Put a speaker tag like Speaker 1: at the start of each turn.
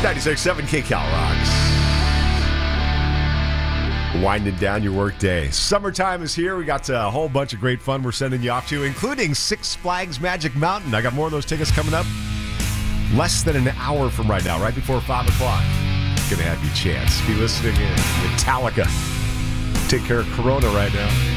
Speaker 1: 96.7 KCal rocks. Winding down your work day. Summertime is here. We got a whole bunch of great fun we're sending you off to, including Six Flags Magic Mountain. I got more of those tickets coming up less than an hour from right now, right before 5 o'clock. Gonna have you a chance. Be listening in. Metallica. Take care of Corona right now.